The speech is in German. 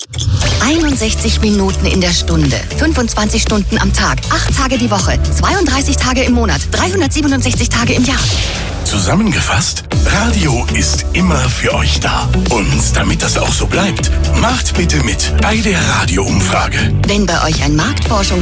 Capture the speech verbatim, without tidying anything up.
einundsechzig Minuten in der Stunde, fünfundzwanzig Stunden am Tag, acht Tage die Woche, zweiunddreißig Tage im Monat, dreihundertsiebenundsechzig Tage im Jahr. Zusammengefasst, Radio ist immer für euch da. Und damit das auch so bleibt, macht bitte mit bei der Radioumfrage. Wenn bei euch ein Marktforschung